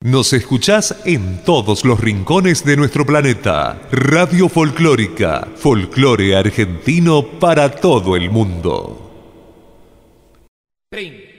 Nos escuchás en todos los rincones de nuestro planeta. Radio Folclórica, folclore argentino para todo el mundo. Trin.